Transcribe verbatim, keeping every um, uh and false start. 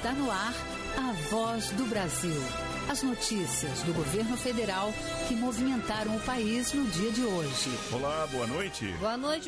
Está no ar a Voz do Brasil. As notícias do governo federal que movimentaram o país no dia de hoje. Olá, boa noite. Boa noite,